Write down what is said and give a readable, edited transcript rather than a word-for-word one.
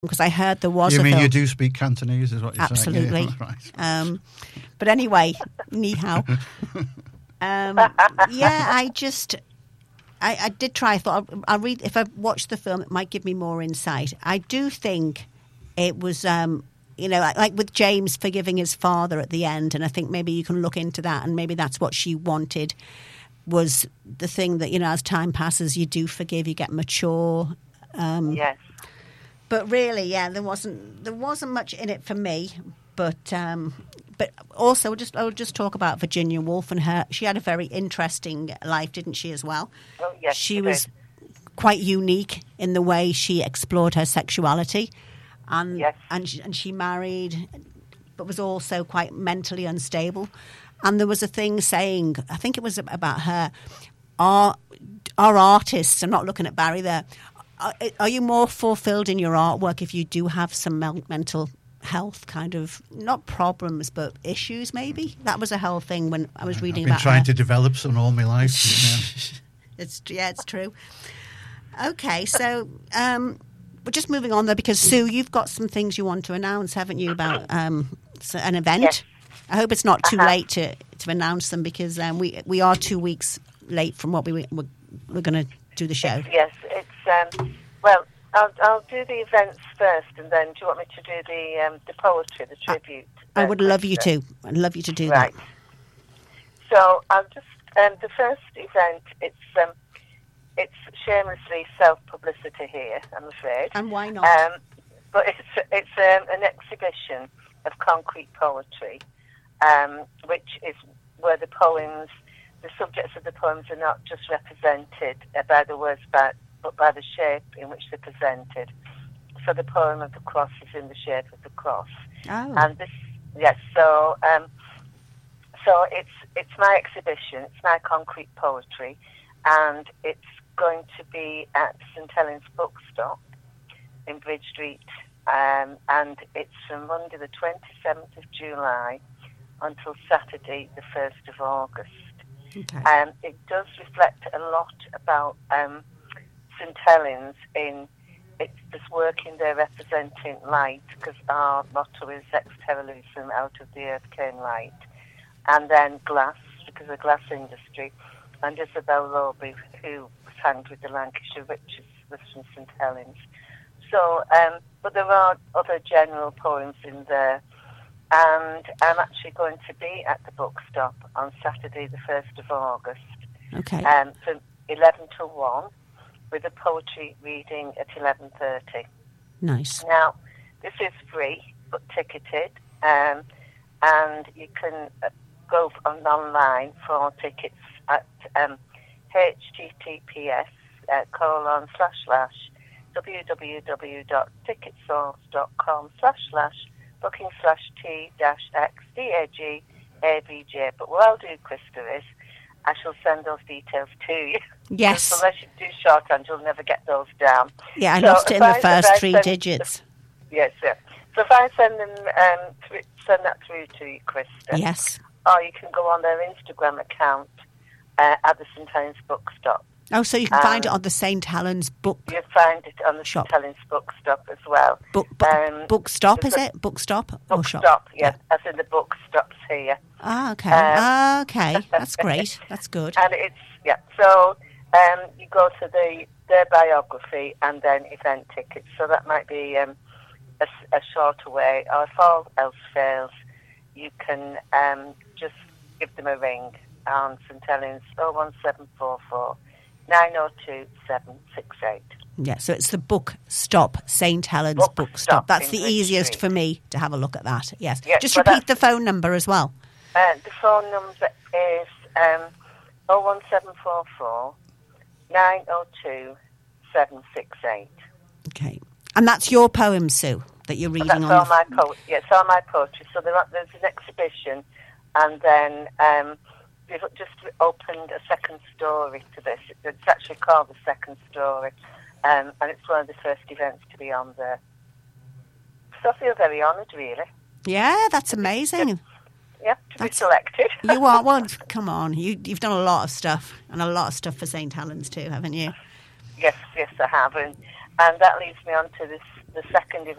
because I heard there was You a mean film. you do speak Cantonese, is what you're Absolutely. saying? Yeah, right. But anyway, ni hao. I did try. I thought I'll read. If I watch the film, it might give me more insight. I do think it was, like with James forgiving his father at the end, and I think maybe you can look into that, and maybe that's what she wanted, was the thing that, as time passes, you do forgive, you get mature. Yes. But really, there wasn't much in it for me. But also, I'll just talk about Virginia Woolf and her. She had a very interesting life, didn't she, as well? Oh, yes. She was quite unique in the way she explored her sexuality, and she married, but was also quite mentally unstable. And there was a thing saying, I think it was about her, are artists, I'm not looking at Barry there, are you more fulfilled in your artwork if you do have some mental health kind of, not problems, but issues maybe? That was a whole thing when I was reading about her. I've been trying to develop some all my life. It's true. Okay, so we're just moving on though, because Sue, you've got some things you want to announce, haven't you, about an event? Yes. I hope it's not too late to announce them, because we are 2 weeks late from what we're going to do the show. Yes, it's well, I'll do the events first, and then do you want me to do the poetry, the tribute? I would love you to. I'd love you to do that. So I'll just the first event. It's shamelessly self-publicity here, I'm afraid. And why not? But it's an exhibition of concrete poetry, which is where the subjects of the poems are not just represented by the words, but by the shape in which they're presented. So the poem of the cross is in the shape of the cross. Oh. And this, yes. So it's my exhibition. It's my concrete poetry, and it's going to be at St Helens Bookstop in Bridge Street, and it's from Monday the 27th of July until Saturday the 1st of August. Okay. It does reflect a lot about St Helens in this work in there representing light, because our motto is ex terra lucem, out of the earth came light, and then glass, because of the glass industry, and Isabel Lawbury, who was hanged with the Lancashire witches, was from St Helens. So, but there are other general poems in there. And I'm actually going to be at the bookstop on Saturday, the 1st of August, okay, from 11 to 1, with a poetry reading at 11:30. Nice. Now, this is free, but ticketed, and you can go online for tickets at https://www.ticketsource.com/booking/T-X-DAG-ABJ. But what I'll do, Krista, is I shall send those details to you. Yes. Unless you do shorthand, you'll never get those down. Yeah, I lost it in the first three digits. Yes, yeah. So if I send that through to you, Krista. Yes. Or you can go on their Instagram account at the St Helens Bookstop. Oh, so you can find it on the St Helens book. You find it on the shop. St Helens Bookstop as well. Bookstop, is it? Bookstop or shop? Bookstop, yes. As in the bookstops here. Ah, okay. Okay. That's great. That's good. And it's, yeah. So you go to their biography and then event tickets. So that might be a shorter way. Or if all else fails, you can just give them a ring on St Helens 01744 902 768. Yeah, so it's the Bookstop, St Helens Bookstop. That's the easiest for me to have a look at that. Yes. Just repeat the phone number as well. The phone number is 01744 902 768. Okay. And that's your poem, Sue, that you're reading on. That's all my poetry. Yeah, it's all my poetry. So there's an exhibition, and then we've just opened a second story to this. It's actually called The Second Story, and it's one of the first events to be on there. So I feel very honoured, really. Yeah, that's amazing. Yeah, to be selected. You are. Well, come on. You've done a lot of stuff, and a lot of stuff for St Helens too, haven't you? Yes, I have. And that leads me on to this the second